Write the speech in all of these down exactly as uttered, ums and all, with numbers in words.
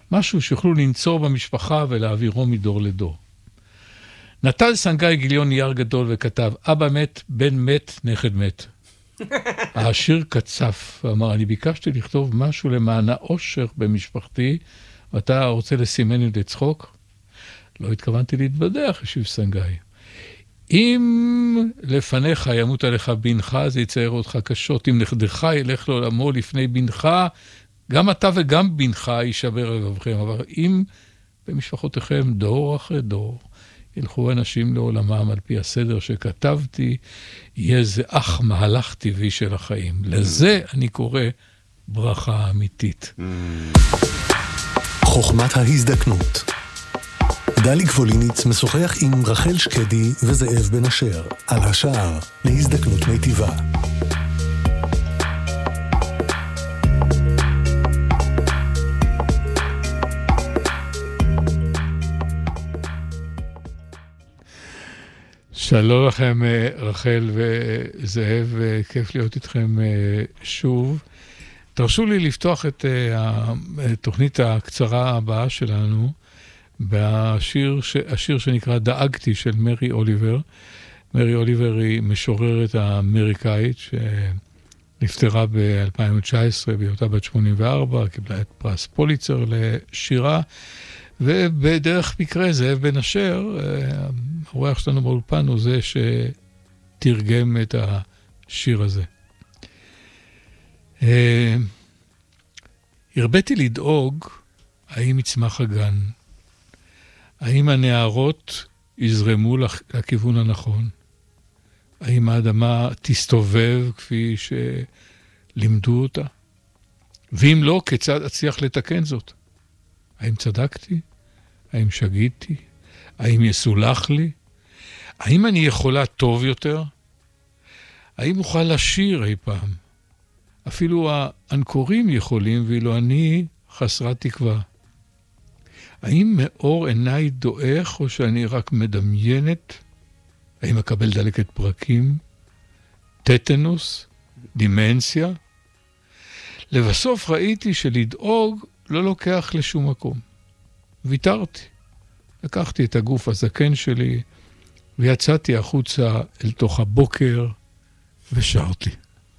משהו שיוכלו לנצור במשפחה ולהעבירו מדור לדור. נטל סנגאי גיליון נייר גדול וכתב, אבא מת, בן מת, נכד מת. העשיר קצף ואמר, אני ביקשתי לכתוב משהו למען האושר במשפחתי, ואתה רוצה לסימן לי לצחוק? לא התכוונתי להתבדח, השיב סנגאי. אם לפניך ימות עליך בנך, זה יצייר אותך קשות. אם נכדך ילך לעולמו לפני בנך, גם אתה וגם בנך יישבר לבבכם. אבל אם במשפחותיכם דור אחרי דור, ילכו אנשים לעולמם על פי הסדר שכתבתי, יהיה זה אך מהלך טבעי של החיים. לזה אני קורא ברכה אמיתית. חוכמת ההזדקנות. דלי גבוליניץ משוחח עם רחל שקדי וזאב בן אשר על השער להזדקנות מיטיבה. שלום לכם רחל וזאב, כיף להיות איתכם שוב. תרשו לי לפתוח את התוכנית הקצרה הבאה שלנו בשיר השיר שנקרא דאגתי של מרי אוליבר. מרי אוליבר היא משוררת האמריקאית שנפטרה ב-אלפיים תשע עשרה בהיותה בת שמונים וארבע, קיבלה את פרס פוליצר לשירה, ובדרך מקרה זאב בן אשר, האורח שלנו באולפן, הוא זה שתרגם את השיר הזה. הרביתי לדאוג האם יצמח הגן, האם הנערות יזרמו לכיוון הנכון, האם האדמה תסתובב כפי שלימדו אותה, ואם לא, כיצד אצליח לתקן זאת? האם צדקתי? האם שגיתי? האם יסולח לי? האם אני יכולה טוב יותר? האם אוכל לשיר אי פעם? אפילו האנקורים יכולים, ואילו אני חסרת תקווה. האם מאור עיניי דואך, או שאני רק מדמיינת? האם אקבל דלקת פרקים? טטנוס? דימנציה? לבסוף ראיתי שלדאוג לא לוקח לשום מקום. ויתרתי. לקחתי את הגוף הזקן שלי, ויצאתי החוצה אל תוך הבוקר, ושרתי.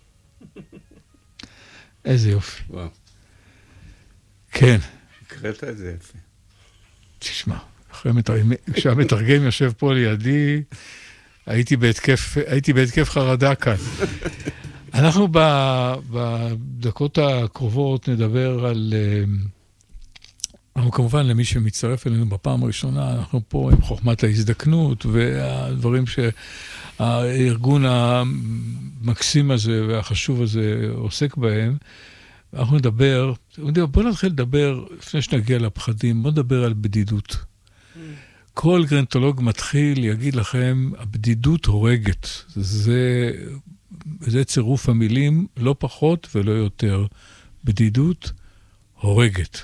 איזה יופי. וואו. כן. הקראת את זה יפה. תשמע, כשהמתרגם יושב פה לידי, הייתי בהתקף, הייתי בהתקף חרדה כאן. אנחנו בדקות הקרובות נדבר על, אנחנו כמובן למי שמצטרף אלינו בפעם הראשונה, אנחנו פה עם חוכמת ההזדקנות, והדברים שהארגון המקסים הזה והחשוב הזה עוסק בהם. אנחנו נדבר, בוא נתחיל לדבר, לפני שנגיע לפחדים, בוא נדבר על בדידות. כל גרנטולוג מתחיל יגיד לכם, הבדידות הורגת. זה, זה צירוף המילים, לא פחות ולא יותר. בדידות הורגת.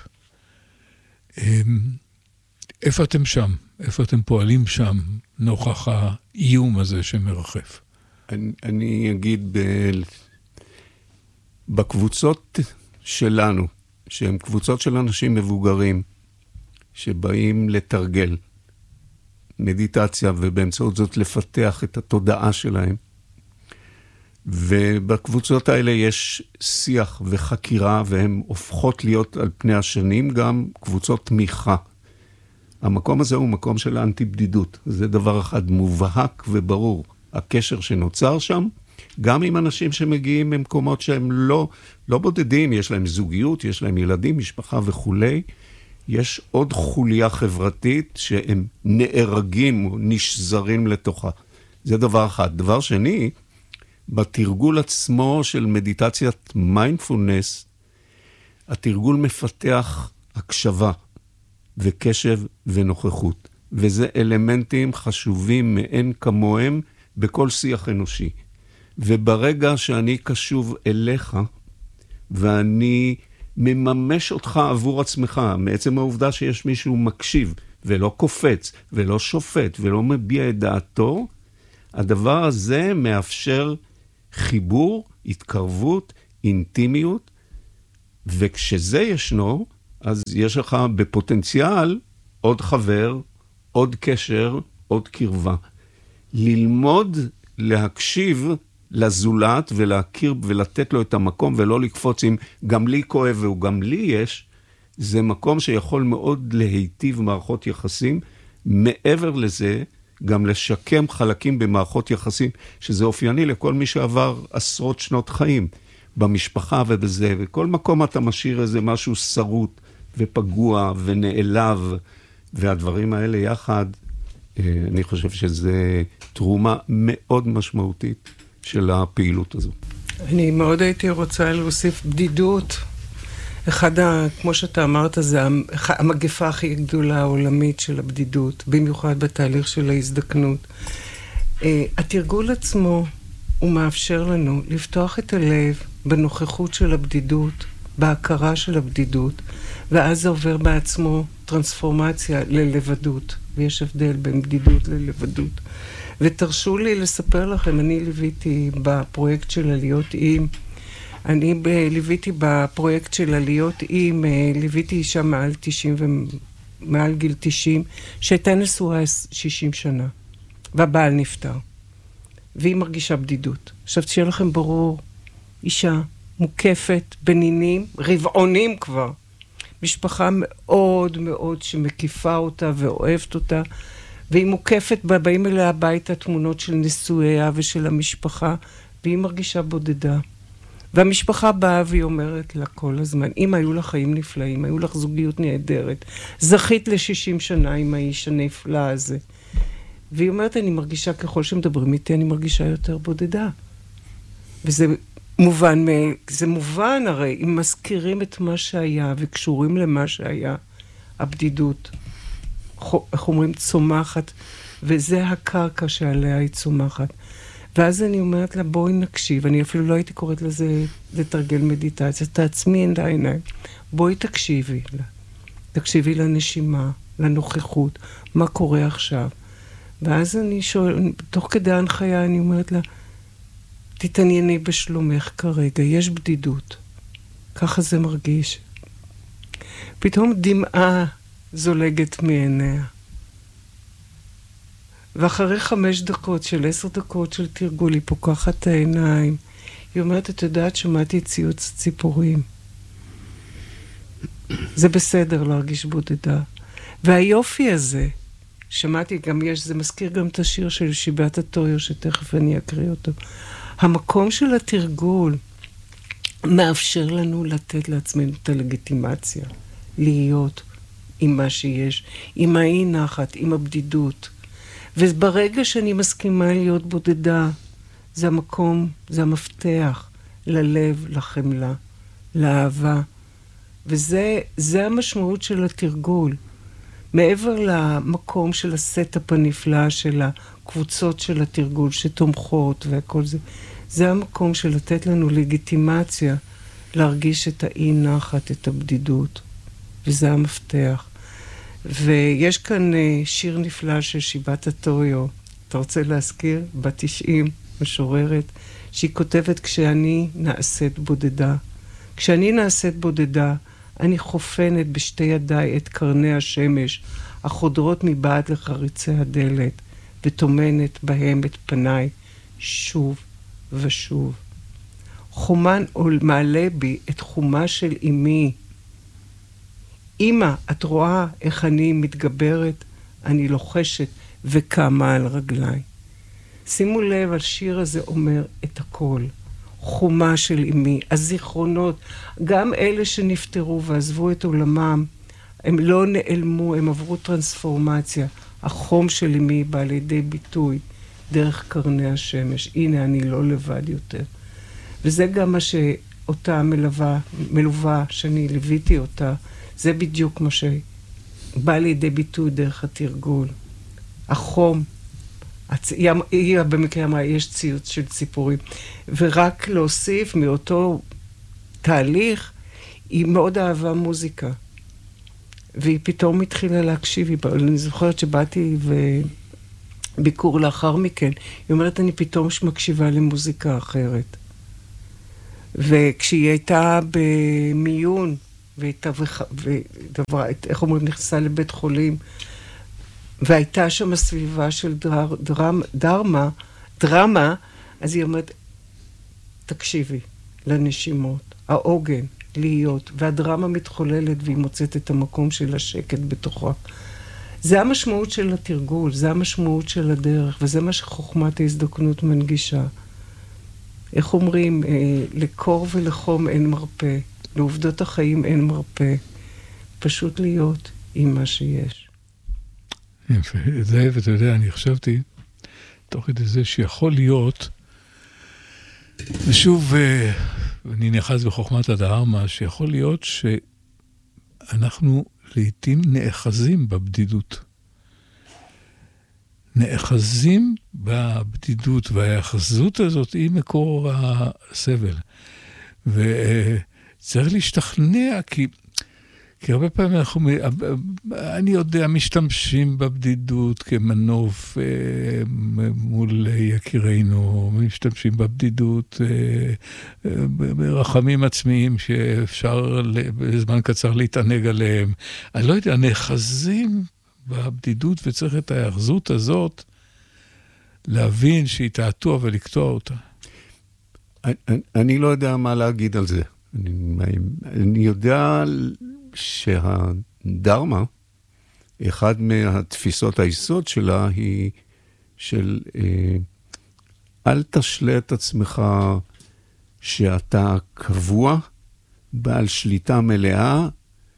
איפה אתם שם? איפה אתם פועלים שם, נוכח האיום הזה שמרחף? אני, אני אגיד ב... בקבוצות שלנו, שהן קבוצות של אנשים מבוגרים, שבאים לתרגל מדיטציה, ובאמצעות זאת לפתח את התודעה שלהם. ובקבוצות האלה יש שיח וחקירה, והן הופכות להיות על פני השנים גם קבוצות תמיכה. המקום הזה הוא מקום של האנטי-בדידות. זה דבר אחד מובהק וברור. הקשר שנוצר שם, גם עם אנשים שמגיעים ממקומות שהם לא, לא בודדים, יש להם זוגיות, יש להם ילדים, משפחה וכולי. יש עוד חוליה חברתית שהם נארגים או נשזרים לתוכה. זה דבר אחד. דבר שני, בתרגול עצמו של מדיטציית מיינדפולנס, התרגול מפתח הקשבה וקשב ונוכחות. וזה אלמנטים חשובים מאין כמוהם בכל שיח אנושי. וברגע שאני קשוב אליך, ואני מממש אותך עבור עצמך, מעצם העובדה שיש מישהו מקשיב, ולא קופץ, ולא שופט, ולא מביע את דעתו, הדבר הזה מאפשר חיבור, התקרבות, אינטימיות, וכשזה ישנו, אז יש לך בפוטנציאל עוד חבר, עוד קשר, עוד קרבה. ללמוד להקשיב לזולת ולהכיר ולתת לו את המקום ולא לקפוץ עם גם לי כואב והוא גם לי יש, זה מקום שיכול מאוד להיטיב מערכות יחסים. מעבר לזה, גם לשקם חלקים במערכות יחסים, שזה אופייני לכל מי שעבר עשרות שנות חיים, במשפחה ובזה, וכל מקום אתה משאיר איזה משהו שרוט ופגוע ונעלב, והדברים האלה יחד, אני חושב שזה תרומה מאוד משמעותית של הפעילות הזו. אני מאוד הייתי רוצה להוסיף בדידות. אחד, ה, כמו שאתה אמרת, זה המגפה הכי גדולה העולמית של הבדידות, במיוחד בתהליך של ההזדקנות. התרגול עצמו הוא מאפשר לנו לפתוח את הלב בנוכחות של הבדידות, בהכרה של הבדידות, ואז זה עובר בעצמו טרנספורמציה ללבדות, ויש הבדל בין בדידות ללבדות. ותרשו לי לספר לכם, אני ליוויתי בפרויקט של עליות עם, אני ב- ליוויתי בפרויקט של עליות עם, ליוויתי אישה מעל תשעים ומעל גיל תשעים, שהייתה נשואה שישים שנה, והבעל נפטר, והיא מרגישה בדידות. עכשיו תשיהיה לכם ברור, אישה מוקפת, בנינים, רבעונים כבר, משפחה מאוד מאוד שמקיפה אותה ואוהבת אותה, והיא מוקפת, באים אליה הביתה תמונות של נשואיה ושל המשפחה, והיא מרגישה בודדה. והמשפחה באה והיא אומרת לה כל הזמן, אם היו לך חיים נפלאים, היו לך זוגיות נהדרת, זכית ל-שישים שנה עם האיש הנפלא הזה. והיא אומרת, אני מרגישה, ככל שמדברים איתי, אני מרגישה יותר בודדה. וזה מובן, זה מובן הרי, אם מזכירים את מה שהיה וקשורים למה שהיה, הבדידות, איך אומרים, צומחת, וזה הקרקע שעליה היא צומחת. ואז אני אומרת לה, בואי נקשיב, אני אפילו לא הייתי קוראת לזה לתרגל מדיטציה, תעצמי את העיניים, בואי תקשיבי לה, תקשיבי לנשימה, לנוכחות, מה קורה עכשיו. ואז אני שואל, תוך כדי ההנחיה אני אומרת לה, תתענייני בשלומך כרגע, יש בדידות, ככה זה מרגיש. פתאום דמעה זולגת מעיניה. ואחרי חמש דקות של עשר דקות של תרגול, היא פוקחת את העיניים. היא אומרת, את יודעת, שמעתי ציוץ ציפורים. זה בסדר להרגיש בודדה. והיופי הזה, שמעתי גם יש, זה מזכיר גם את השיר של שיבת הטויו, שתכף אני אקריא אותו. המקום של התרגול מאפשר לנו לתת לעצמנו את הלגיטימציה, להיות עם מה שיש, עם האי נחת, עם הבדידות. וברגע שאני מסכימה להיות בודדה, זה המקום, זה המפתח ללב, לחמלה, לאהבה. וזה זה המשמעות של התרגול. מעבר למקום של הסטאפ הנפלא, של הקבוצות של התרגול שתומכות וכל זה, זה המקום של לתת לנו לגיטימציה, להרגיש את האי נחת, את הבדידות. וזה המפתח. ויש כאן שיר נפלא של שיבת הטויו, אתה רוצה להזכיר? בת תשעים, משוררת, שהיא כותבת, כשאני נעשית בודדה. כשאני נעשית בודדה, אני חופנת בשתי ידיי את קרני השמש, החודרות מבעד לחריצי הדלת, ותומנת בהם את פניי שוב ושוב. חומן מעלה בי את חומה של אמי, אמא, את רואה איך אני מתגברת, אני לוחשת וקמה על רגליי. שימו לב, השיר הזה אומר את הכל. חומה של אמי, הזיכרונות, גם אלה שנפטרו ועזבו את עולמם, הם לא נעלמו, הם עברו טרנספורמציה. החום של אמי בא לידי ביטוי דרך קרני השמש. הנה, אני לא לבד יותר. וזה גם מה שאותה מלווה, מלווה שאני ליוויתי אותה, זה בדיוק מה שבא לידי ביטוי דרך התרגול. החום, הצ... היא, היא במקרה אמרה, יש ציוץ של ציפורים. ורק להוסיף מאותו תהליך, היא מאוד אהבה מוזיקה. והיא פתאום התחילה להקשיב. אני זוכרת שבאתי וביקור לאחר מכן, היא אומרת, אני פתאום מקשיבה למוזיקה אחרת. וכשהיא הייתה במיון, והייתה, ודבר, איך אומרים, נכנסה לבית חולים, והייתה שם הסביבה של דר, דרמה, דרמה, דרמה, אז היא אומרת, תקשיבי לנשימות, העוגן, להיות, והדרמה מתחוללת והיא מוצאת את המקום של השקט בתוכה. זה המשמעות של התרגול, זה המשמעות של הדרך, וזה מה שחוכמת ההזדקנות מנגישה. איך אומרים, אה, לקור ולחום אין מרפא, לעובדות החיים אין מרפא, פשוט להיות עם מה שיש. יפה, זה, ואתה יודע, אני חשבתי, תוך כדי זה שיכול להיות, ושוב, אני נחז בחוכמת הדהרמה, שיכול להיות שאנחנו לעתים נאחזים בבדידות. נאחזים בבדידות, וההאחזות הזאת היא מקור הסבל. וצריך להשתכנע, כי... כי הרבה פעמים אנחנו, אני יודע, משתמשים בבדידות כמנוף אה, מול יקירינו, משתמשים בבדידות אה, ברחמים עצמיים שאפשר בזמן קצר להתענג עליהם. אני לא יודע, נאחזים בבדידות וצריך את ההאחזות הזאת להבין שהיא תעתוע ולקטוע אותה. אני, אני לא יודע מה להגיד על זה. אני, אני יודע... שהדרמה, אחד מהתפיסות היסוד שלה היא של אה, אל תשלה את עצמך שאתה קבוע, בעל שליטה מלאה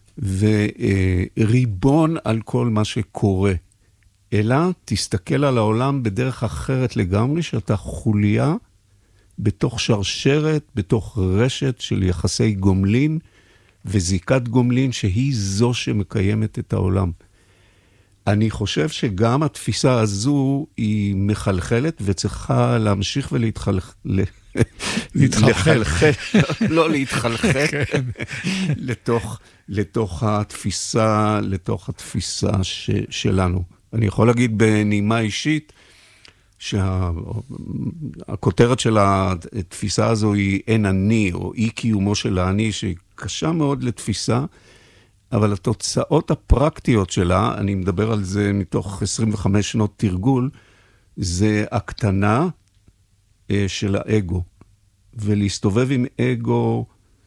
וריבון על כל מה שקורה, אלא תסתכל על העולם בדרך אחרת לגמרי, שאתה חוליה בתוך שרשרת, בתוך רשת של יחסי גומלין, וזיקת גומלין שהיא זו שמקיימת את העולם. אני חושב שגם התפיסה הזו היא מחלחלת וצריכה להמשיך ולהתחלחל. להתחלחל. לא להתחלחל. לתוך, לתוך התפיסה, לתוך התפיסה ש, שלנו. אני יכול להגיד בנימה אישית, שהכותרת של התפיסה הזו היא אין אני, או אי קיומו של האני, שהיא קשה מאוד לתפיסה, אבל התוצאות הפרקטיות שלה, אני מדבר על זה מתוך עשרים וחמש שנות תרגול, זה הקטנה של האגו. ולהסתובב עם אגו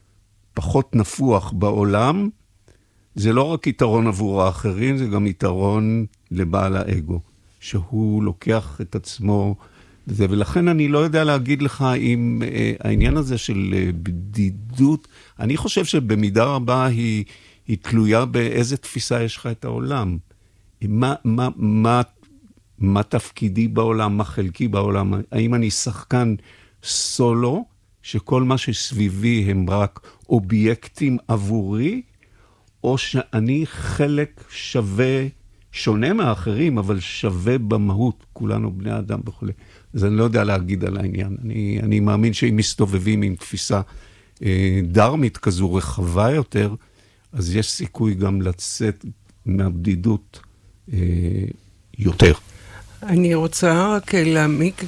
פחות נפוח בעולם, זה לא רק יתרון עבור האחרים, זה גם יתרון לבעל האגו. שהוא לוקח את עצמו, וזה, ולכן אני לא יודע להגיד לך אם אה, העניין הזה של אה, בדידות, אני חושב שבמידה רבה היא, היא תלויה באיזה תפיסה יש לך את העולם. מה, מה, מה, מה תפקידי בעולם, מה חלקי בעולם, האם אני שחקן סולו, שכל מה שסביבי הם רק אובייקטים עבורי, או שאני חלק שווה, שונה מהאחרים, אבל שווה במהות, כולנו בני אדם וכו'. אז אני לא יודע להגיד על העניין. אני, אני מאמין שאם מסתובבים עם תפיסה אה, דרמית כזו רחבה יותר, אז יש סיכוי גם לצאת מהבדידות אה, יותר. אני רוצה רק להעמיק,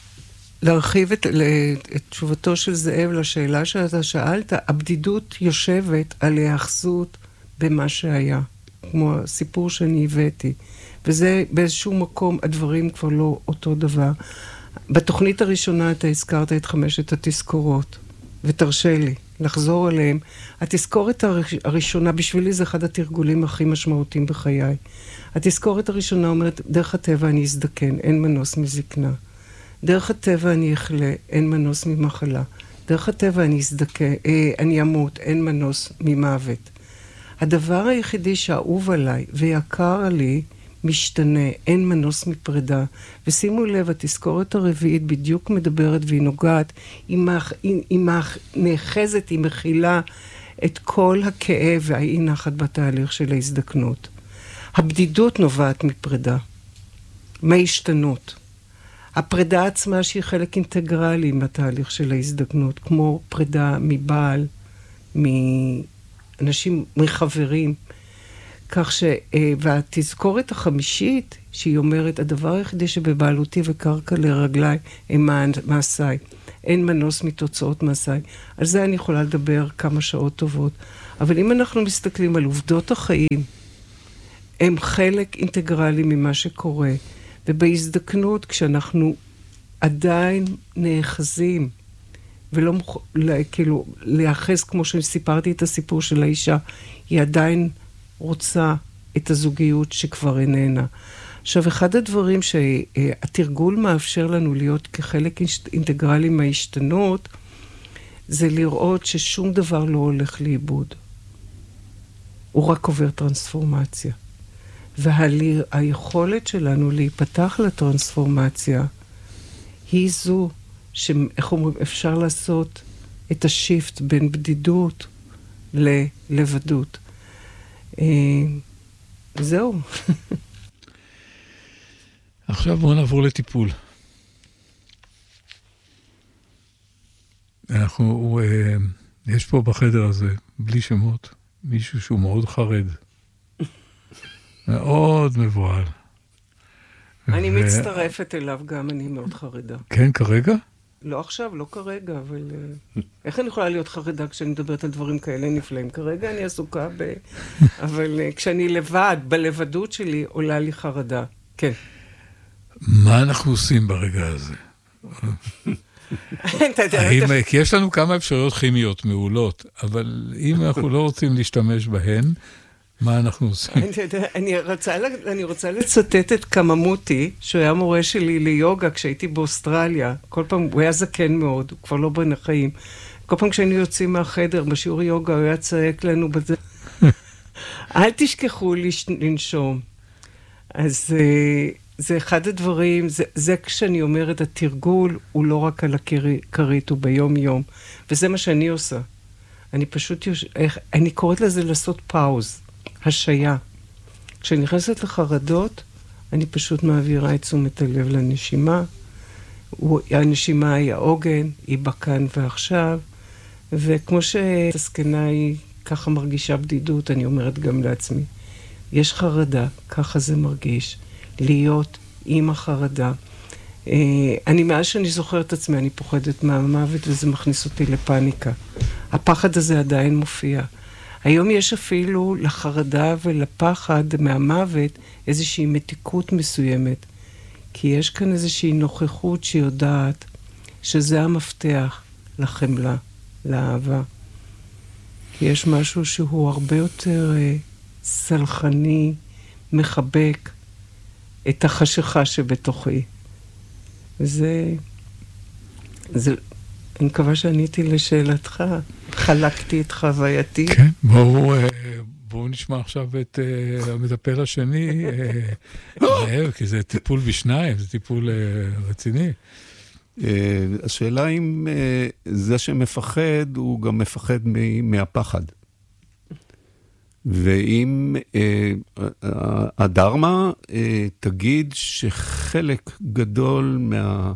להרחיב את, את תשובתו של זאב לשאלה שאתה שאלת. הבדידות יושבת על ההאחזות במה שהיה. כמו הסיפור שאני הבאתי. וזה באיזשהו מקום, הדברים כבר לא אותו דבר. בתוכנית הראשונה אתה הזכרת את חמשת התזכורות, ותרשה לי לחזור עליהם. התזכורת הראשונה, בשבילי זה אחד התרגולים הכי משמעותיים בחיי. התזכורת הראשונה אומרת, דרך הטבע אני אזדקן, אין מנוס מזקנה. דרך הטבע אני אחלה, אין מנוס ממחלה. דרך הטבע אני אזדקן, אה, אני אמות, אין מנוס ממוות. הדבר היחידי שאהוב עליי ויקר עלי משתנה, אין מנוס מפרידה. ושימו לב, התזכורת הרביעית בדיוק מדברת והיא נוגעת, היא, היא, היא נאחזת, היא מכילה את כל הכאב והאי נחת בתהליך של ההזדקנות. הבדידות נובעת מפרידה, מהשתנות. הפרידה עצמה שהיא חלק אינטגרלי מהתהליך של ההזדקנות, כמו פרידה מבעל, מ... אנשים מחברים, כך ש... והתזכורת החמישית, שהיא אומרת, הדבר היחידי שבבעלותי וקרקע לרגליי הם מעשיי. אין מנוס מתוצאות מעשיי. על זה אני יכולה לדבר כמה שעות טובות. אבל אם אנחנו מסתכלים על עובדות החיים, הם חלק אינטגרלי ממה שקורה, ובהזדקנות כשאנחנו עדיין נאחזים, ולא מוכ... כאילו להאחז כמו שסיפרתי את הסיפור של האישה, היא עדיין רוצה את הזוגיות שכבר איננה. עכשיו, אחד הדברים שהתרגול מאפשר לנו להיות כחלק אינטגרלי מההשתנות, זה לראות ששום דבר לא הולך לאיבוד. הוא רק עובר טרנספורמציה. והיכולת שלנו להיפתח לטרנספורמציה, היא זו שאיך אומרים, אפשר לעשות את השיפט בין בדידות ללבדות. זהו. עכשיו בואו נעבור לטיפול. אנחנו, יש פה בחדר הזה, בלי שמות, מישהו שהוא מאוד חרד. מאוד מבועל. אני מצטרפת אליו גם, אני מאוד חרדה. כן, כרגע? לא עכשיו, לא כרגע, אבל איך אני יכולה להיות חרדה כשאני מדברת על דברים כאלה נפלאים? כרגע אני עסוקה ב... אבל כשאני לבד, בלבדות שלי, עולה לי חרדה. כן. מה אנחנו עושים ברגע הזה? כי יש לנו כמה אפשרויות כימיות מעולות, אבל אם אנחנו לא רוצים להשתמש בהן, מה אנחנו עושים? אני רוצה לצטט את קממוטי, שהוא היה מורה שלי ליוגה כשהייתי באוסטרליה. כל פעם, הוא היה זקן מאוד, הוא כבר לא בין החיים. כל פעם כשהיינו יוצאים מהחדר, בשיעור יוגה, הוא היה צעק לנו בזה. אל תשכחו לנשום. אז זה אחד הדברים, זה כשאני אומרת, התרגול הוא לא רק על הכרית, הוא ביום יום. וזה מה שאני עושה. אני פשוט, אני קוראת לזה לעשות פאוז. השיה. כשאני נכנסת לחרדות, אני פשוט מעבירה את תשומת הלב לנשימה. הנשימה היא העוגן, היא בכאן ועכשיו, וכמו שהזקנה היא ככה מרגישה בדידות, אני אומרת גם לעצמי, יש חרדה, ככה זה מרגיש, להיות עם החרדה. אני מאז שאני זוכרת את עצמי, אני פוחדת מהמוות וזה מכניס אותי לפאניקה. הפחד הזה עדיין מופיע. היום יש אפילו לחרדה ולפחד מהמוות איזושהי מתיקות מסוימת. כי יש כאן איזושהי נוכחות שיודעת שזה המפתח לחמלה, לאהבה. כי יש משהו שהוא הרבה יותר אה, סלחני, מחבק את החשיכה שבתוכי. וזה... זה... אני מקווה שעניתי לשאלתך, חלקתי את חווייתי. כן, בואו, בואו נשמע עכשיו את המטפל השני, כי זה טיפול בשניים, זה טיפול רציני. השאלה אם זה שמפחד, הוא גם מפחד מהפחד. ואם הדרמה תגיד שחלק גדול מה...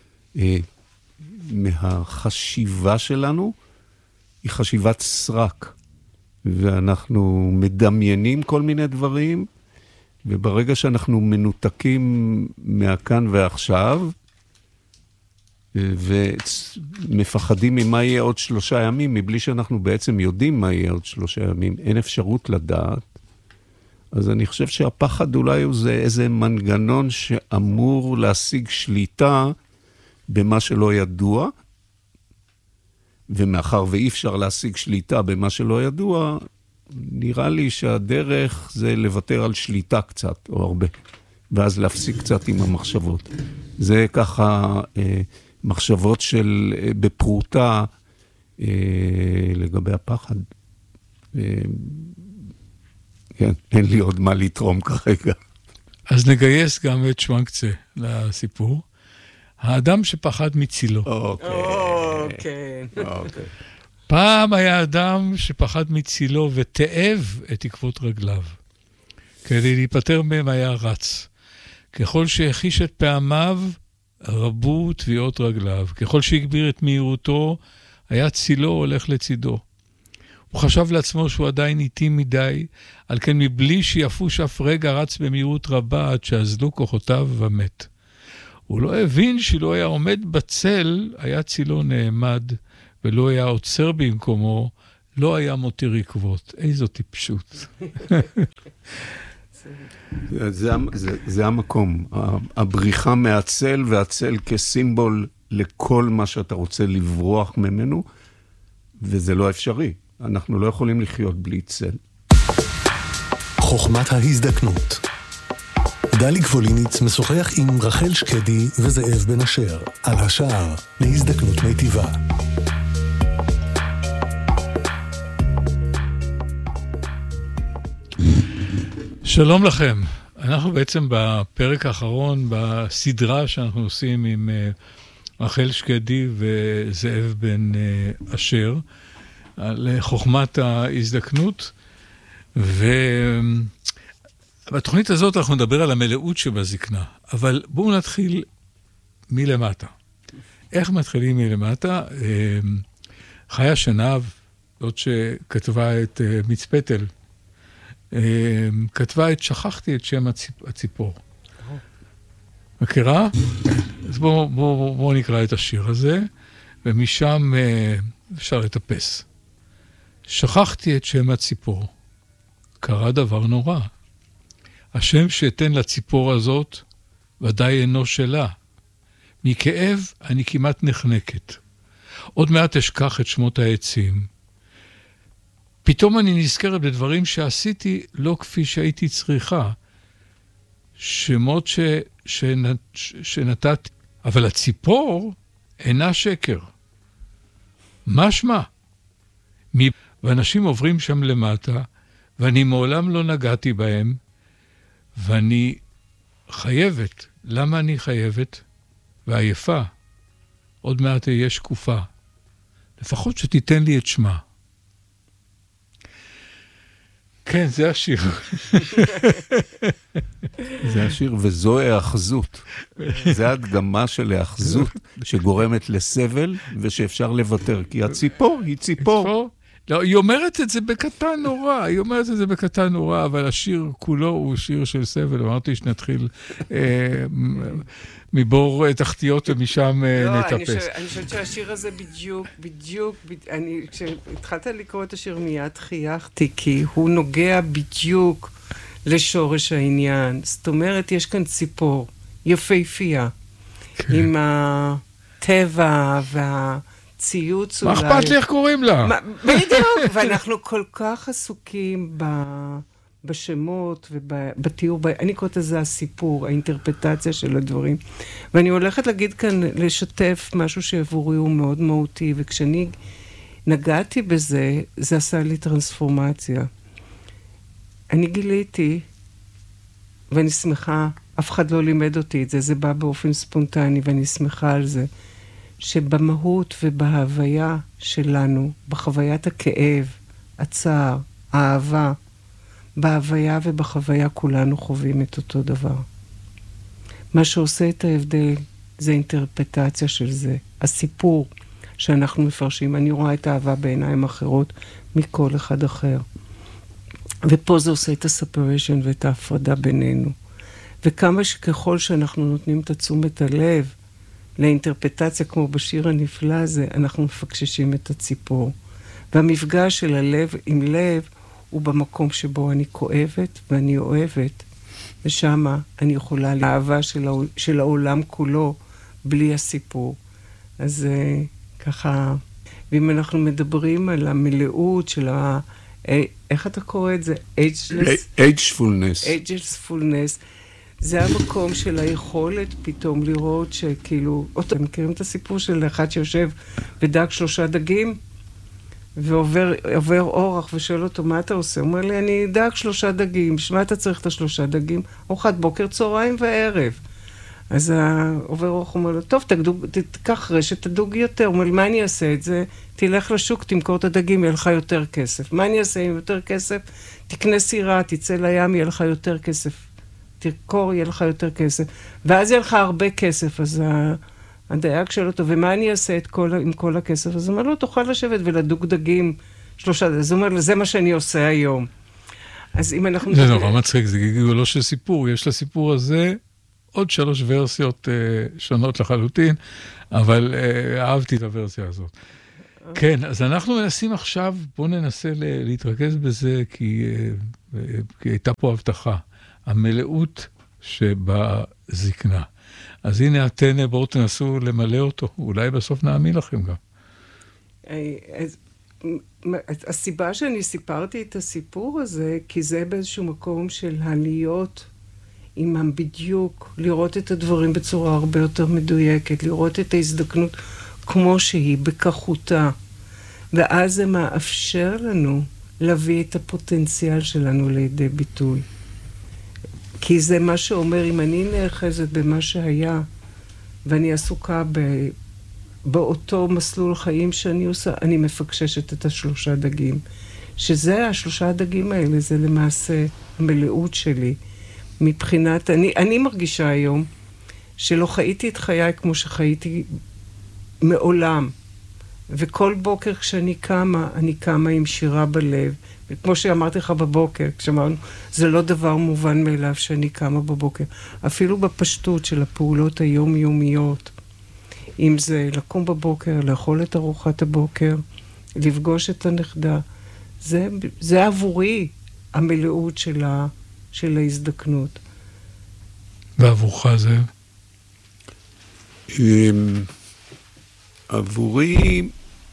מהחשיבה שלנו היא חשיבת סרק, ואנחנו מדמיינים כל מיני דברים, וברגע שאנחנו מנותקים מהכאן ועכשיו, ומפחדים ממה יהיה עוד שלושה ימים, מבלי שאנחנו בעצם יודעים מה יהיה עוד שלושה ימים, אין אפשרות לדעת, אז אני חושב שהפחד אולי הוא זה איזה מנגנון שאמור להשיג שליטה, במה שלא ידוע, ומאחר ואי אפשר להשיג שליטה במה שלא ידוע, נראה לי שהדרך זה לוותר על שליטה קצת, או הרבה, ואז להפסיק קצת עם המחשבות. זה ככה אה, מחשבות של אה, בפרוטה אה, לגבי הפחד. אה, כן, אין לי עוד מה לתרום כרגע. אז נגייס גם את שוונקצה לסיפור. האדם שפחד מצילו. אוקיי. אוקיי. אוקיי. פעם היה אדם שפחד מצילו ותאב את עקבות רגליו. כדי להיפטר מהם היה רץ. ככל שהחיש את פעמיו, רבו תביעות רגליו. ככל שהגביר את מהירותו, היה צילו הולך לצידו. הוא חשב לעצמו שהוא עדיין איטי מדי, על כן מבלי שיפוש אף רגע רץ במהירות רבה עד שאזלו כוחותיו ומת. הוא לא הבין שלא היה עומד בצל, היה צילו נעמד, ולא היה עוצר במקומו, לא היה מותיר עקבות. איזו טיפשות. זה, זה, זה המקום, הבריחה מהצל, והצל כסימבול לכל מה שאתה רוצה לברוח ממנו, וזה לא אפשרי. אנחנו לא יכולים לחיות בלי צל. חוכמת ההזדקנות. דלי גבוליניץ משוחח עם רחל שקדי וזאב בן אשר על השער להזדקנות מיטיבה. שלום לכם. אנחנו בעצם בפרק האחרון בסדרה שאנחנו עושים עם רחל שקדי וזאב בן אשר על חוכמת ההזדקנות, ובתוכנית הזאת אנחנו נדבר על המלאות שבזקנה, אבל בואו נתחיל מלמטה. איך מתחילים מלמטה? חיה שנב, זאת שכתבה את מצפתל, כתבה את שכחתי את שם הציפ... הציפור. מכירה? אז בואו בוא, בוא נקרא את השיר הזה, ומשם אפשר לטפס. שכחתי את שם הציפור. קרה דבר נורא. השם שאתן לציפור הזאת ודאי אינו שלה. מכאב אני כמעט נחנקת. עוד מעט אשכח את שמות העצים. פתאום אני נזכרת בדברים שעשיתי לא כפי שהייתי צריכה. שמות ש... שנת... שנתתי. אבל הציפור אינה שקר. מה שמה? מ... ואנשים עוברים שם למטה, ואני מעולם לא נגעתי בהם, ואני חייבת. למה אני חייבת? ועייפה. עוד מעט אהיה שקופה. לפחות שתיתן לי את שמה. כן, זה השיר. זה השיר, וזו האחזות. זה הדגמה של האחזות שגורמת לסבל ושאפשר לוותר, כי הציפור היא ציפור. לא, היא אומרת את זה בקטן נורא, היא אומרת את זה בקטן נורא, אבל השיר כולו הוא שיר של סבל. אמרתי שנתחיל אה, מבור תחתיות ומשם לא, נטפס. אני, אני חושבת שהשיר הזה בדיוק, בדיוק, אני, כשהתחלת לקרוא את השיר מיד חייכתי, כי הוא נוגע בדיוק לשורש העניין. זאת אומרת, יש כאן ציפור יפהפייה, כן. עם הטבע וה... ציוץ אולי... מה אכפת לי איך קוראים לה? בדיוק, ואנחנו כל כך עסוקים ב... בשמות ובתיאור, ב... אני קוראת לזה הסיפור, האינטרפטציה של הדברים. ואני הולכת להגיד כאן, לשתף משהו שעבורי הוא מאוד מהותי, וכשאני נגעתי בזה, זה עשה לי טרנספורמציה. אני גיליתי, ואני שמחה, אף אחד לא לימד אותי את זה, זה בא באופן ספונטני, ואני שמחה על זה. שבמהות ובהוויה שלנו, בחוויית הכאב, הצער, האהבה, בהוויה ובחוויה כולנו חווים את אותו דבר. מה שעושה את ההבדל זה אינטרפטציה של זה, הסיפור שאנחנו מפרשים. אני רואה את האהבה בעיניים אחרות מכל אחד אחר. ופה זה עושה את הספריישן ואת ההפרדה בינינו. וכמה שככל שאנחנו נותנים את תשומת הלב, לאינטרפטציה כמו בשיר הנפלא הזה, אנחנו מפקששים את הציפור. והמפגש של הלב עם לב הוא במקום שבו אני כואבת ואני אוהבת, ושמה אני יכולה לאהבה של, העול, של העולם כולו בלי הסיפור. אז ככה, ואם אנחנו מדברים על המלאות של ה... איך אתה קורא את זה? Ageless? Agefulness. Agefulness. זה המקום של היכולת פתאום לראות שכאילו, אתם מכירים את הסיפור של אחד שיושב ודג שלושה דגים, ועובר עובר אורח ושואל אותו, מה אתה עושה? הוא אומר לי, אני דג שלושה דגים, שמה אתה צריך את השלושה דגים? ארוחת בוקר, צהריים וערב. אז העובר אורח אומר לו, טוב, תקדוג, תקח רשת, תדוג יותר. הוא אומר לי, מה אני אעשה את זה? תלך לשוק, תמכור את הדגים, יהיה לך יותר כסף. מה אני אעשה עם יותר כסף? תקנה סירה, תצא לים, יהיה לך יותר כסף. תרקור, יהיה לך יותר כסף. ואז יהיה לך הרבה כסף, אז הדייג שואל אותו, ומה אני אעשה את כל, עם כל הכסף? אז הוא אומר לו, תוכל לשבת ולדוג דגים שלושה, אז הוא אומר, זה מה שאני עושה היום. אז אם אנחנו... זה נורא מצחיק, זה גלגולו של סיפור, יש לסיפור הזה עוד שלוש ורסיות אה, שונות לחלוטין, אבל אה, אהבתי את הוורסיה הזאת. כן, אז אנחנו מנסים עכשיו, בואו ננסה להתרכז בזה, כי, כי הייתה פה הבטחה. המלאות שבזקנה. אז הנה אתן, בואו תנסו למלא אותו, אולי בסוף נאמין לכם גם. אז, הסיבה שאני סיפרתי את הסיפור הזה, כי זה באיזשהו מקום של הלהיות עימם בדיוק, לראות את הדברים בצורה הרבה יותר מדויקת, לראות את ההזדקנות כמו שהיא, בכחותה. ואז זה מאפשר לנו להביא את הפוטנציאל שלנו לידי ביטוי. כי זה מה שאומר, אם אני נאחזת במה שהיה, ואני עסוקה ב... באותו מסלול חיים שאני עושה, אני מפקששת את השלושה דגים. שזה, השלושה הדגים האלה, זה למעשה המלאות שלי. מבחינת, אני, אני מרגישה היום שלא חייתי את חיי כמו שחייתי מעולם. וכל בוקר כשאני קמה, אני קמה עם שירה בלב. וכמו שאמרתי לך בבוקר, כשאמרנו, זה לא דבר מובן מאליו שאני קמה בבוקר. אפילו בפשטות של הפעולות היומיומיות, אם זה לקום בבוקר, לאכול את ארוחת הבוקר, לפגוש את הנכדה, זה, זה עבורי המלאות של, ה, של ההזדקנות. ועבורך זה? עבורי,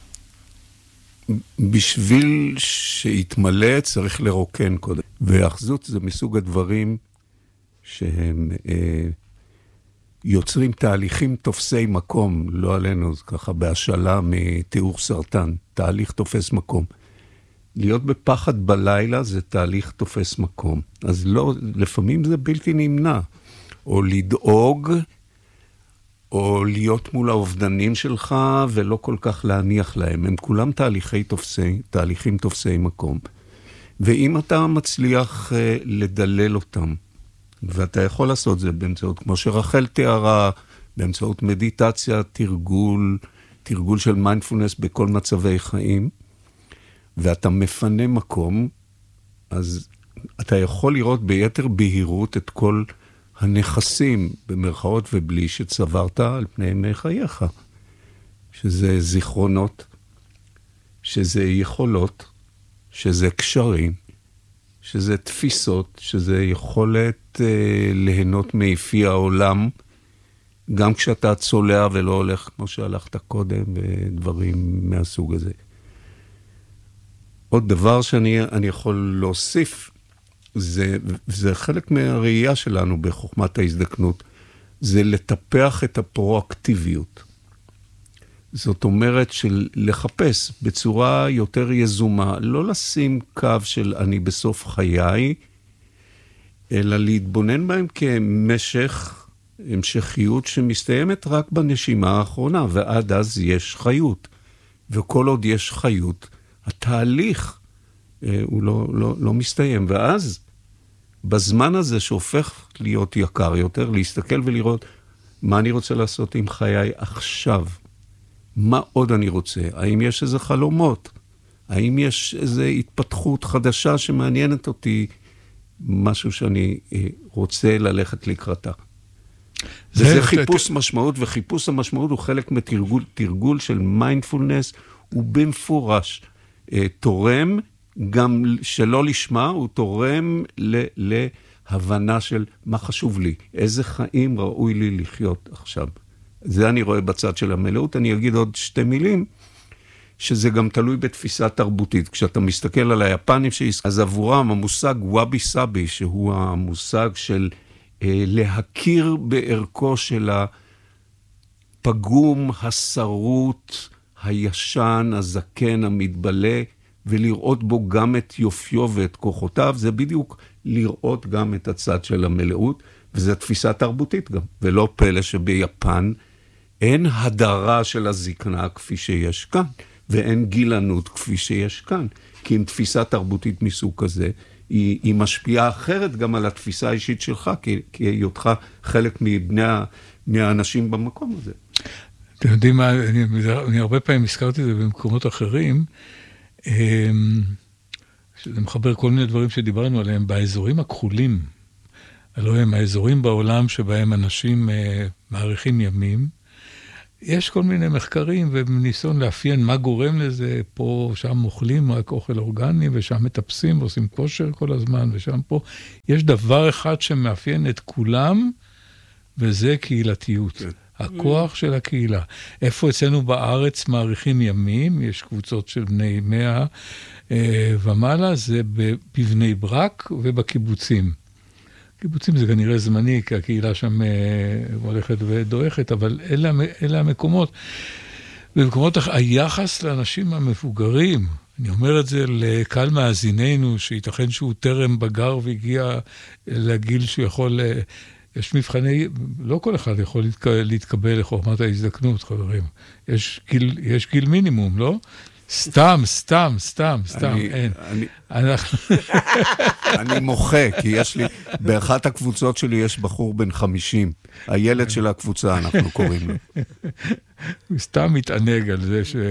בשביל שיתמלא צריך לרוקן קודם. והאחזות זה מסוג הדברים שהם אה, יוצרים תהליכים תופסי מקום, לא עלינו, זה ככה בהשאלה מתיאור סרטן, תהליך תופס מקום. להיות בפחד בלילה זה תהליך תופס מקום. אז לא, לפעמים זה בלתי נמנע. או לדאוג, או להיות מול האובדנים שלך, ולא כל כך להניח להם. הם כולם תהליכי תופסי, תהליכים תופסי מקום. ואם אתה מצליח uh, לדלל אותם, ואתה יכול לעשות זה באמצעות, כמו שרחל תיארה, באמצעות מדיטציה, תרגול, תרגול של מיינדפולנס בכל מצבי חיים, ואתה מפנה מקום, אז אתה יכול לראות ביתר בהירות את כל הנכסים, במרכאות ובלי, שצברת על פני ימי חייך. שזה זיכרונות, שזה יכולות, שזה קשרים, שזה תפיסות, שזה יכולת אה, ליהנות מיפי העולם, גם כשאתה צולע ולא הולך כמו שהלכת קודם, ודברים מהסוג הזה. עוד דבר שאני אני יכול להוסיף, זה, זה חלק מהראייה שלנו בחוכמת ההזדקנות, זה לטפח את הפרואקטיביות. זאת אומרת של לחפש בצורה יותר יזומה, לא לשים קו של אני בסוף חיי, אלא להתבונן בהם כמשך, המשכיות שמסתיימת רק בנשימה האחרונה, ועד אז יש חיות. וכל עוד יש חיות, התהליך אה, הוא לא, לא, לא מסתיים. ואז, בזמן הזה שהופך להיות יקר יותר, להסתכל ולראות מה אני רוצה לעשות עם חיי עכשיו. מה עוד אני רוצה? האם יש איזה חלומות? האם יש איזו התפתחות חדשה שמעניינת אותי, משהו שאני אה, רוצה ללכת לקראתה? זה, וזה חיפוש אתה... משמעות, וחיפוש המשמעות הוא חלק מתרגול, תרגול של מיינדפולנס, הוא במפורש אה, תורם, גם שלא לשמה, הוא תורם ל, להבנה של מה חשוב לי, איזה חיים ראוי לי לחיות עכשיו. זה אני רואה בצד של המלאות. אני אגיד עוד שתי מילים, שזה גם תלוי בתפיסה תרבותית. כשאתה מסתכל על היפנים שהזכרתי, אז עבורם המושג וואבי סאבי, שהוא המושג של אה, להכיר בערכו של הפגום, השרוט, הישן, הזקן, המתבלה, ולראות בו גם את יופיו ואת כוחותיו, זה בדיוק לראות גם את הצד של המלאות, וזו תפיסה תרבותית גם. ולא פלא שביפן אין הדרה של הזקנה כפי שיש כאן, ואין גילנות כפי שיש כאן. כי עם תפיסה תרבותית מסוג כזה, היא, היא משפיעה אחרת גם על התפיסה האישית שלך, כי, כי היותך חלק מבני, מהאנשים במקום הזה. אתם יודעים מה, אני, אני הרבה פעמים הזכרתי את זה במקומות אחרים, שזה מחבר כל מיני דברים שדיברנו עליהם, באזורים הכחולים, הלוא הם האזורים בעולם שבהם אנשים מעריכים ימים, יש כל מיני מחקרים וניסיון לאפיין מה גורם לזה, פה, שם אוכלים רק אוכל אורגני, ושם מטפסים ועושים כושר כל הזמן, ושם פה. יש דבר אחד שמאפיין את כולם, וזה קהילתיות. הכוח של הקהילה. איפה אצלנו בארץ מעריכים ימים, יש קבוצות של בני מאה אה, ומעלה, זה בבני ברק ובקיבוצים. קיבוצים זה כנראה זמני, כי הקהילה שם אה, הולכת ודועכת, אבל אלה, אלה המקומות. במקומות היחס לאנשים המבוגרים, אני אומר את זה לקהל מאזיננו, שייתכן שהוא טרם בגר והגיע לגיל שהוא יכול... יש מבחני, לא כל אחד יכול להתק... להתקבל לחוכמת ההזדקנות, חברים. יש גיל, יש גיל מינימום, לא? סתם, סתם, סתם, סתם, אני, אין. אני, אנחנו... אני מוחה, כי יש לי, באחת הקבוצות שלי יש בחור בן חמישים. הילד של הקבוצה, אנחנו קוראים לו. הוא סתם מתענג על זה ש...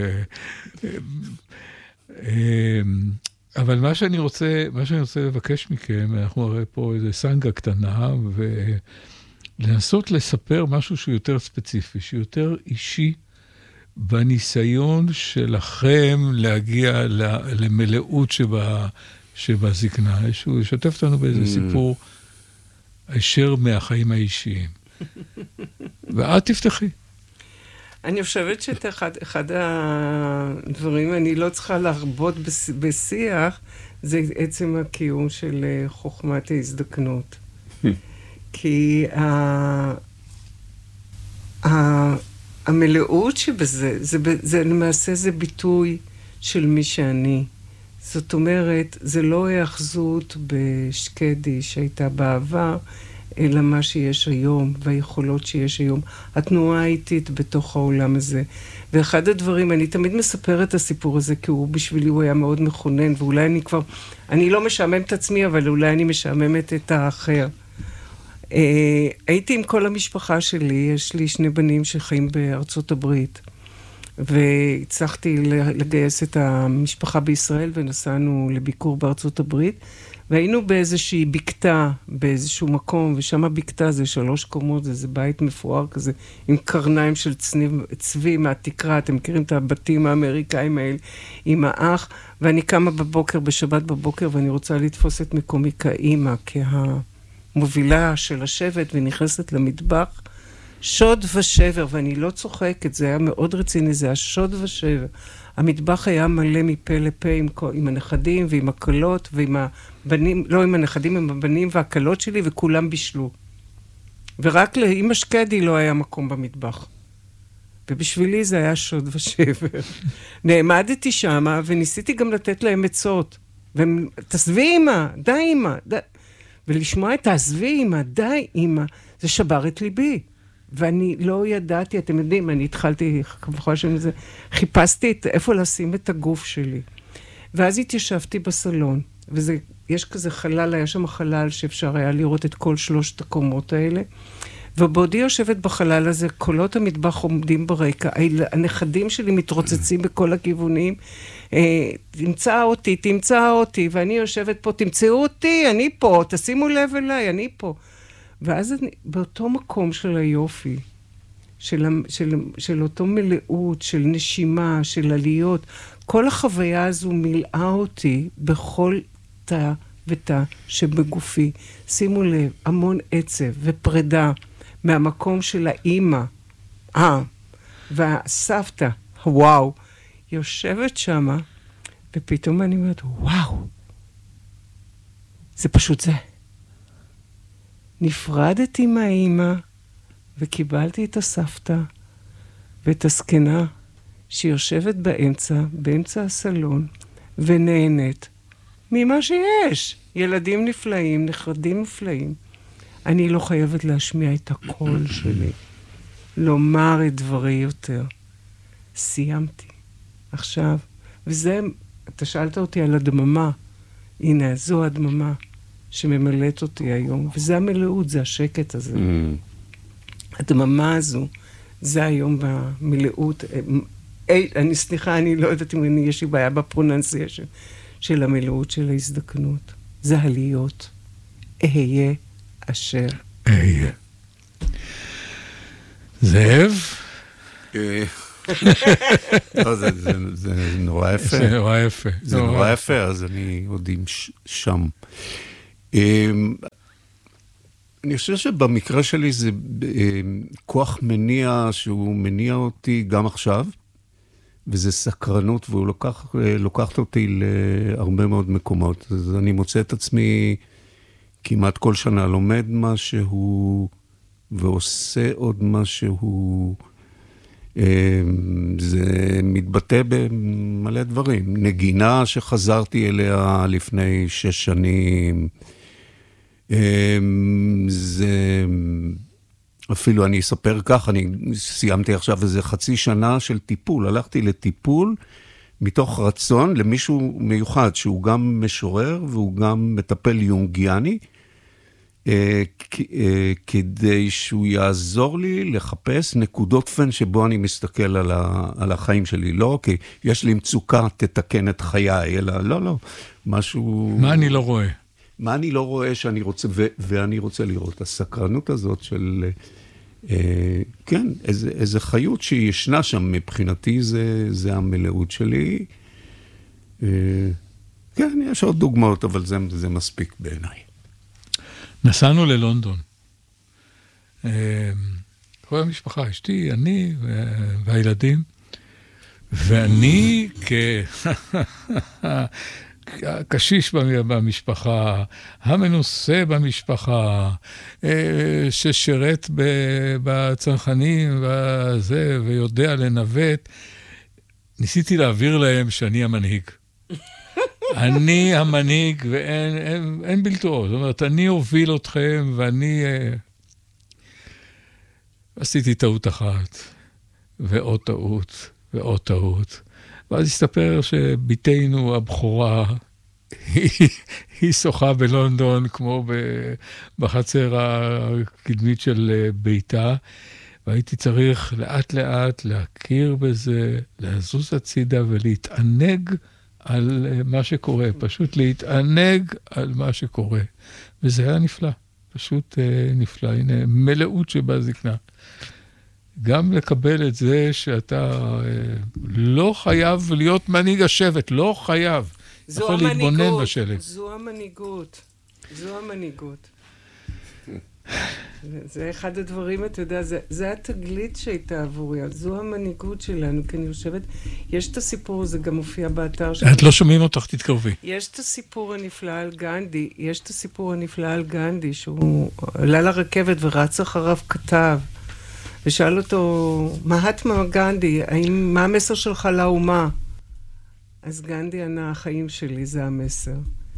אבל מה שאני רוצה, מה שאני רוצה לבקש מכם, אנחנו הרי פה איזה סנגה קטנה, ולנסות לספר משהו שהוא יותר ספציפי, שיותר אישי, בניסיון שלכם להגיע למלאות שבה, שבזקנה. שהוא ישתף אותנו באיזה סיפור הישר מהחיים האישיים. ואת תפתחי. אני חושבת שאת אחד, אחד הדברים, אני לא צריכה להרבות בשיח, זה עצם הקיום של חוכמת ההזדקנות. כי ה, ה, המלאות שבזה, זה, זה למעשה זה ביטוי של מי שאני. זאת אומרת, זה לא היאחזות בשקדי שהייתה בעבר, אלא מה שיש היום, והיכולות שיש היום, התנועה האיטית בתוך העולם הזה. ואחד הדברים, אני תמיד מספר את הסיפור הזה, כי הוא בשבילי הוא היה מאוד מכונן, ואולי אני כבר, אני לא משעמם את עצמי, אבל אולי אני משעממת את האחר. הייתי עם כל המשפחה שלי, יש לי שני בנים שחיים בארצות הברית, והצלחתי לגייס את המשפחה בישראל, ונסענו לביקור בארצות הברית, והיינו באיזושהי בקתה, באיזשהו מקום, ושם הבקתה זה שלוש קומות, זה, זה בית מפואר כזה, עם קרניים של צבי, צבי מהתקרה, אתם מכירים את הבתים האמריקאים האלה, עם האח, ואני קמה בבוקר, בשבת בבוקר, ואני רוצה לתפוס את מקומי כאימא, כהמובילה של השבט, ונכנסת למטבח, שוד ושבר, ואני לא צוחקת, זה היה מאוד רציני, זה היה שוד ושבר. המטבח היה מלא מפה לפה עם, עם הנכדים ועם הקלות ועם הבנים, לא עם הנכדים, עם הבנים והקלות שלי, וכולם בישלו. ורק לאמא שקדי לא היה מקום במטבח. ובשבילי זה היה שוד ושבר. נעמדתי שמה וניסיתי גם לתת להם עצות. ותעזבי אמא, די אמא. די. ולשמוע את תעזבי אמא, די אמא, זה שבר את ליבי. ואני לא ידעתי, אתם יודעים, אני התחלתי, כמובן שאני זה, חיפשתי את, איפה לשים את הגוף שלי. ואז התיישבתי בסלון, וזה, יש כזה חלל, היה שם חלל שאפשר היה לראות את כל שלושת הקומות האלה, ובעודי יושבת בחלל הזה, קולות המטבח עומדים ברקע, הנכדים שלי מתרוצצים בכל הכיוונים, תמצא אותי, תמצא אותי, ואני יושבת פה, תמצאו אותי, אני פה, תשימו לב אליי, אני פה. ואז אני, באותו מקום של היופי, של, של, של אותו מלאות, של נשימה, של עליות, כל החוויה הזו מילאה אותי בכל תא ותא שבגופי. שימו לב, המון עצב ופרידה מהמקום של האימא, אה, והסבתא, וואו, יושבת שמה, ופתאום אני אומרת, וואו, זה פשוט זה. נפרדתי מהאימא, וקיבלתי את הסבתא, ואת הזקנה, שיושבת באמצע, באמצע הסלון, ונהנית ממה שיש. ילדים נפלאים, נכדים נפלאים. אני לא חייבת להשמיע את הקול שלי, לומר את דברי יותר. סיימתי. עכשיו, וזה, אתה שאלת אותי על הדממה. הנה, זו הדממה. שממלאת אותי היום, וזה המלאות, זה השקט הזה. Mm. הדממה הזו, זה היום במלאות. אני סליחה, אני לא יודעת אם אני, יש לי בעיה בפרוננסיישן של המלאות של ההזדקנות. זה הלהיות. אהיה אשר. אהיה. זאב? לא, זה נורא יפה. זה נורא יפה. זה נורא יפה, אז אני עוד עם שם. אני חושב שבמקרה שלי זה כוח מניע שהוא מניע אותי גם עכשיו, וזה סקרנות, והוא לוקח, לוקחת אותי להרבה מאוד מקומות. אז אני מוצא את עצמי כמעט כל שנה לומד משהו, ועושה עוד משהו. זה מתבטא במלא דברים. נגינה שחזרתי אליה לפני שש שנים. זה... אפילו אני אספר כך, אני סיימתי עכשיו איזה חצי שנה של טיפול. הלכתי לטיפול מתוך רצון למישהו מיוחד, שהוא גם משורר והוא גם מטפל יונגיאני, כדי שהוא יעזור לי לחפש נקודות פן שבו אני מסתכל על, ה, על החיים שלי. לא, כי יש לי מצוקה, תתקן את חיי, אלא לא, לא, משהו... מה אני לא רואה? מה אני לא רואה שאני רוצה, ו, ואני רוצה לראות. הסקרנות הזאת של, אה, כן, איזה, איזה חיות שישנה שם מבחינתי, זה, זה המלאות שלי. אה, כן, יש עוד דוגמאות, אבל זה, זה מספיק בעיניי. נסענו ללונדון. כל המשפחה, אשתי, אני והילדים, ואני כקשיש במשפחה, המנוסה במשפחה, ששרת בצנחנים וזה, ויודע לנווט, ניסיתי להעביר להם שאני המנהיג. אני המנהיג ואין אין, אין בלתו. זאת אומרת, אני אוביל אתכם ואני... אה, עשיתי טעות אחת, ועוד טעות, ועוד טעות. ואז הסתפר שביתנו הבכורה, היא, היא שוחה בלונדון, כמו בחצר הקדמית של ביתה, והייתי צריך לאט לאט להכיר בזה, לזוז הצידה ולהתענג על מה שקורה, פשוט להתענג על מה שקורה. וזה היה נפלא, פשוט נפלא. הנה, מלאות שבה זקנה. גם לקבל את זה שאתה לא חייב להיות מנהיג השבט, לא חייב. זו המנהיגות, זו המנהיגות, זו המנהיגות. זה אחד הדברים, אתה יודע, זה, זה התגלית שהייתה עבורי, זו המנהיגות שלנו, כי אני חושבת, יש את הסיפור, זה גם מופיע באתר שלנו. את לא שומעים אותך, תתקרבי. יש את הסיפור הנפלא על גנדי, יש את הסיפור הנפלא על גנדי, שהוא עלה לרכבת ורץ אחריו כתב, ושאל אותו, מהטמה גנדי, האם, מה המסר שלך לאומה? אז גנדי ענה, החיים שלי זה המסר.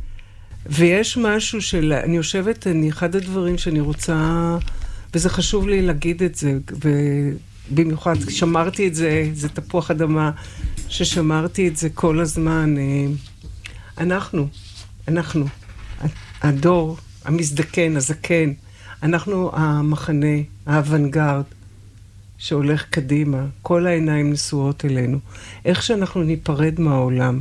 ויש משהו של, אני יושבת, אני, אחד הדברים שאני רוצה, וזה חשוב לי להגיד את זה, ובמיוחד שמרתי את זה, זה תפוח אדמה, ששמרתי את זה כל הזמן. אנחנו, אנחנו, הדור, המזדקן, הזקן, אנחנו המחנה, האוונגרד, שהולך קדימה, כל העיניים נשואות אלינו. איך שאנחנו ניפרד מהעולם.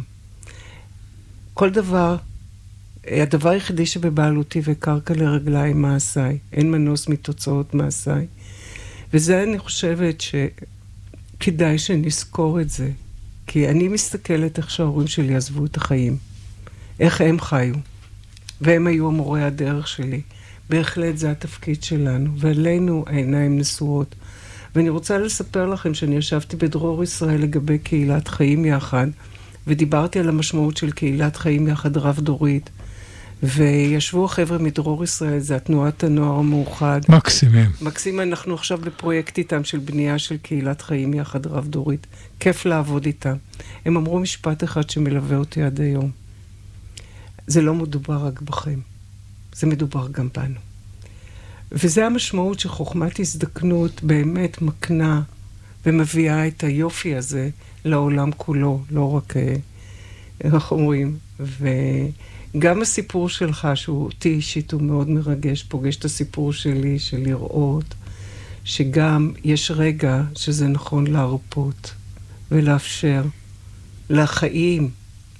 כל דבר, הדבר היחידי שבבעלותי וקרקע לרגליי מעשיי, אין מנוס מתוצאות מעשיי. וזה אני חושבת שכדאי שנזכור את זה, כי אני מסתכלת איך שההורים שלי עזבו את החיים, איך הם חיו, והם היו המורי הדרך שלי. בהחלט זה התפקיד שלנו, ועלינו העיניים נשואות. ואני רוצה לספר לכם שאני ישבתי בדרור ישראל לגבי קהילת חיים יחד, ודיברתי על המשמעות של קהילת חיים יחד רב דורית, וישבו החבר'ה מדרור ישראל, זה התנועת הנוער המאוחד. מקסימים. מקסים, אנחנו עכשיו בפרויקט איתם של בנייה של קהילת חיים יחד רב דורית. כיף לעבוד איתם. הם אמרו משפט אחד שמלווה אותי עד היום. זה לא מדובר רק בכם, זה מדובר גם בנו. וזה המשמעות שחוכמת הזדקנות באמת מקנה ומביאה את היופי הזה לעולם כולו, לא רק, איך אומרים, וגם הסיפור שלך, שהוא אותי אישית הוא מאוד מרגש, פוגש את הסיפור שלי, של לראות, שגם יש רגע שזה נכון להרפות ולאפשר לחיים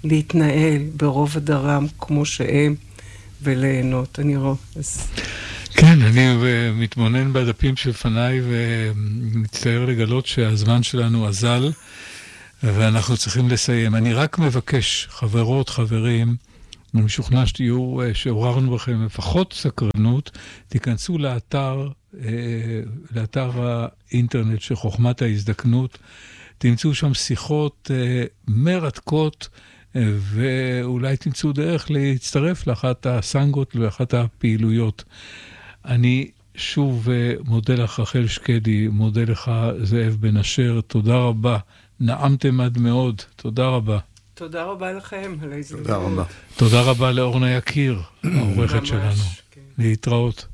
להתנהל ברוב הדרם כמו שהם, וליהנות. אני רואה. אז... כן, אני מתמונן בדפים שלפניי ומצטער לגלות שהזמן שלנו אזל, ואנחנו צריכים לסיים. אני רק מבקש, חברות, חברים, אני משוכנע שתהיו, שעוררנו בכם לפחות סקרנות, תיכנסו לאתר, לאתר האינטרנט של חוכמת ההזדקנות, תמצאו שם שיחות מרתקות, ואולי תמצאו דרך להצטרף לאחת הסנגות ולאחת הפעילויות. אני שוב מודה לך רחל שקדי, מודה לך זאב בן אשר, תודה רבה, נעמתם עד מאוד, תודה רבה. תודה רבה לכם על ההזדמנות. תודה רבה. תודה רבה לאורנה יקיר, העורכת שלנו. כן. להתראות.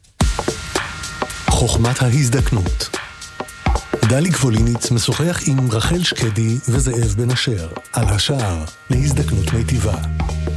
חוכמת ההזדקנות. דלי גבוליניץ משוחח עם רחל שקדי וזאב בן אשר על השער להזדקנות מיטיבה.